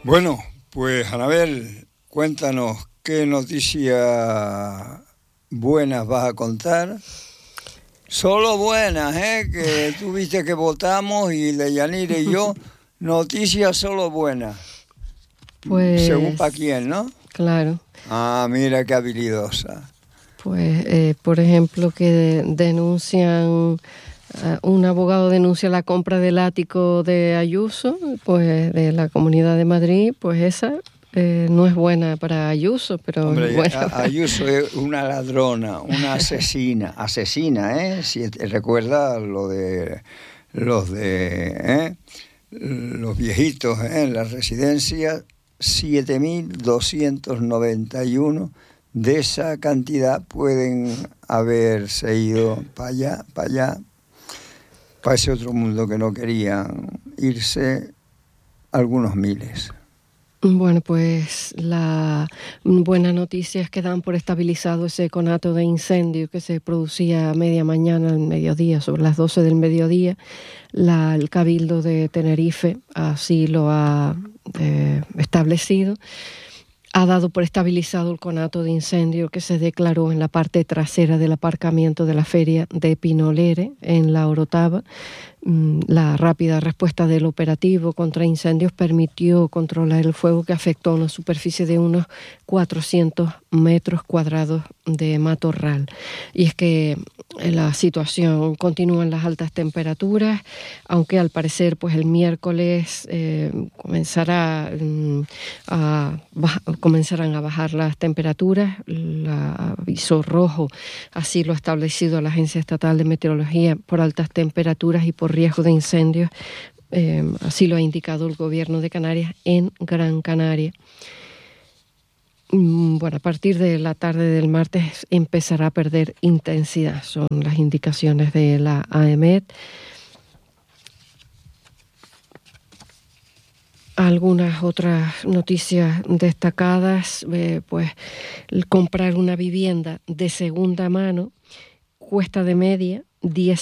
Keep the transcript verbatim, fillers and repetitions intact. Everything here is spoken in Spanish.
Bueno, pues Anabel, cuéntanos qué noticias buenas vas a contar. Solo buenas, ¿eh? Que tú viste que votamos y Deyanira y yo, noticias solo buenas. Pues... Según para quién, ¿no? Claro. Ah, mira qué habilidosa. Pues, eh, por ejemplo, que denuncian, uh, un abogado denuncia la compra del ático de Ayuso, pues de la Comunidad de Madrid, pues esa eh, no es buena para Ayuso, pero Hombre, es buena a, para... Ayuso es una ladrona, una asesina, asesina, ¿eh? Si te recuerdas lo de los de ¿eh? los viejitos, ¿eh? En la residencia, siete mil doscientos noventa y uno de esa cantidad pueden haberse ido para allá, para allá, para ese otro mundo que no querían irse, algunos miles. Bueno, pues la buena noticia es que dan por estabilizado ese conato de incendio que se producía a media mañana, al mediodía, sobre las doce del mediodía. La, el Cabildo de Tenerife así lo ha eh, establecido. Ha dado por estabilizado el conato de incendio que se declaró en la parte trasera del aparcamiento de la feria de Pinolere, en La Orotava. La rápida respuesta del operativo contra incendios permitió controlar el fuego, que afectó a una superficie de unos cuatrocientos metros cuadrados de matorral. Y es que la situación continúa en las altas temperaturas, aunque al parecer pues el miércoles eh, comenzará mm, a baja, comenzarán a bajar las temperaturas. El aviso rojo así lo ha establecido la Agencia Estatal de Meteorología por altas temperaturas y por riesgo de incendios, eh, así lo ha indicado el Gobierno de Canarias en Gran Canaria. Bueno, a partir de la tarde del martes empezará a perder intensidad, son las indicaciones de la AEMET. Algunas otras noticias destacadas, eh, pues comprar una vivienda de segunda mano cuesta de media diez